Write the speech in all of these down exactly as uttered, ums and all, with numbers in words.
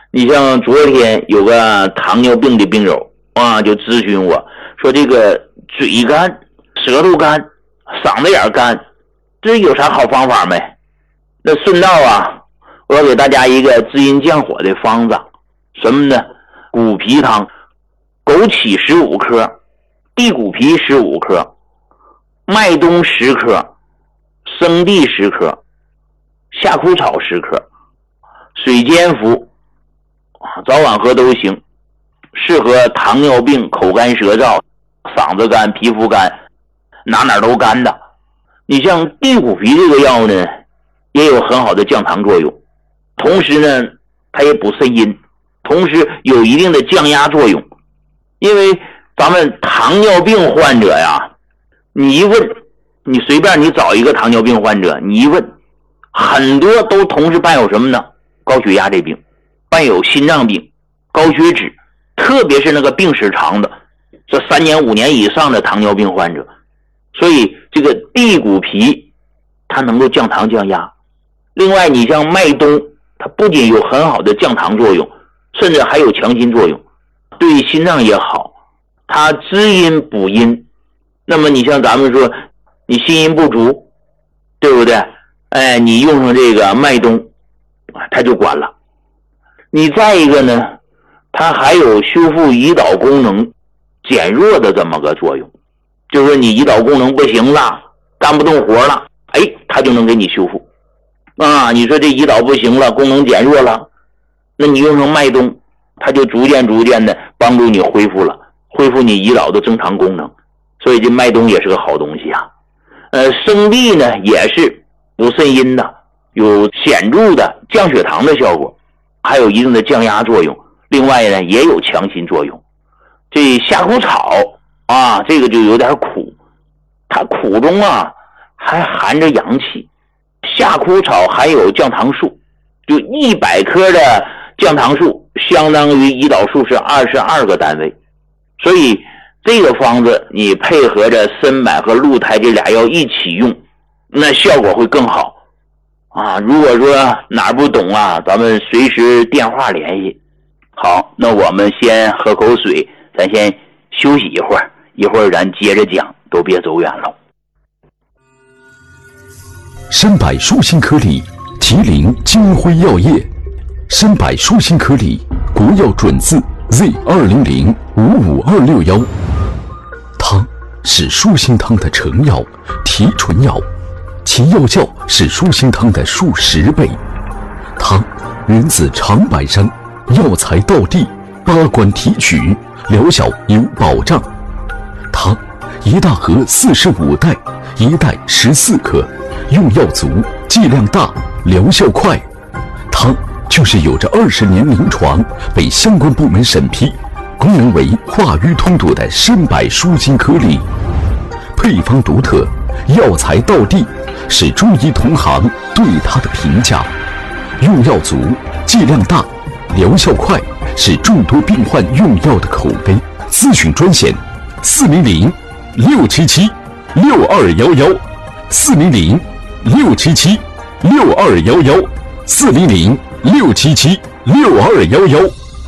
你像昨天有个糖尿病的病友啊，就咨询我说这个嘴干、舌头干、嗓子眼干，这有啥好方法没？那顺道啊，我要给大家一个滋阴降火的方子，什么呢？骨皮汤，枸杞十五克，地骨皮十五克，麦冬十克，生地十克，夏枯草十克，水煎服，早晚喝都行，适合糖尿病、口干舌燥、嗓子干、皮肤干，哪哪都干的。你像地骨皮这个药呢，也有很好的降糖作用，同时呢它也补肾阴，同时有一定的降压作用。因为咱们糖尿病患者呀，你一问，你随便你找一个糖尿病患者，你一问，很多都同时伴有什么呢？高血压这病，伴有心脏病、高血脂，特别是那个病史长的，这三年五年以上的糖尿病患者。所以这个地骨皮它能够降糖降压。另外你像麦冬，它不仅有很好的降糖作用，甚至还有强心作用，对心脏也好，它滋阴补阴。那么你像咱们说你心阴不足，对不对？哎，你用上这个麦冬它就管了。你再一个呢，它还有修复胰岛功能减弱的这么个作用，就是你胰岛功能不行了，干不动活了，哎，它就能给你修复啊。你说这胰岛不行了，功能减弱了，那你用上麦冬，它就逐渐逐渐的帮助你恢复了，恢复你胰岛的正常功能。所以这麦冬也是个好东西啊。呃，生地呢也是补肾阴的，有显著的降血糖的效果，还有一定的降压作用，另外呢也有强心作用。这夏枯草啊，这个就有点苦，它苦中啊还含着阳气。夏枯草含有降糖素，就一百克的降糖素相当于胰岛素是二十二个单位。所以这个方子你配合着参柏和鹿胎这俩药一起用，那效果会更好啊。如果说哪儿不懂啊，咱们随时电话联系。好，那我们先喝口水，咱先休息一会儿，一会儿咱接着讲，都别走远了。 参柏舒心颗粒，麒麟金辉药业。参柏舒心颗粒，国药准字 Z 二零零五五二六幺。汤是舒心汤的成药、提纯药，其药效是舒心汤的数十倍。汤源自长白山，药材到地，八关提取，疗效有保障。汤一大盒四十五袋，一袋十四克，用药足，剂量大，疗效快。汤就是有着二十年临床，被相关部门审批，功能为化瘀通堵的参柏舒心颗粒。配方独特，药材到地，是中医同行对它的评价。用药足，剂量大，疗效快，是众多病患用药的口碑。咨询专线：四零零六七七六二幺幺，四零零六七七六二幺幺，四零零六七七六二幺幺。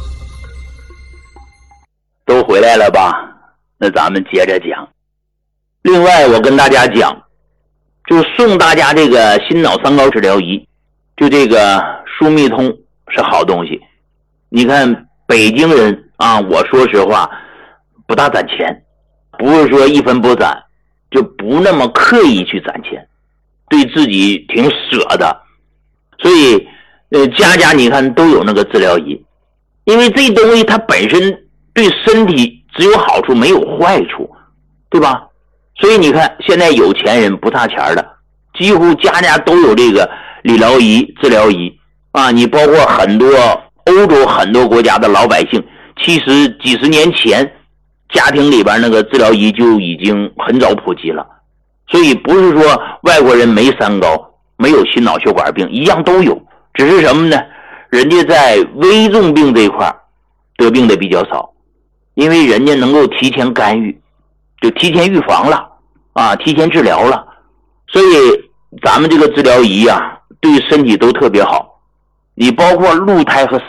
都回来了吧？那咱们接着讲。另外，我跟大家讲，就送大家这个心脑三高治疗仪，就这个舒密通是好东西。你看北京人啊，我说实话不大攒钱，不是说一分不攒，就不那么刻意去攒钱，对自己挺舍的。所以呃，家家你看都有那个治疗仪，因为这东西它本身对身体只有好处没有坏处，对吧？所以你看现在有钱人不差钱的，几乎家家都有这个理疗仪、治疗仪啊。你包括很多欧洲很多国家的老百姓，其实几十年前家庭里边那个治疗仪就已经很早普及了。所以不是说外国人没三高，没有心脑血管病，一样都有，只是什么呢？人家在危重病这一块得病的比较少，因为人家能够提前干预，就提前预防了啊，提前治疗了。所以咱们这个治疗仪啊，对身体都特别好。你包括鹿胎和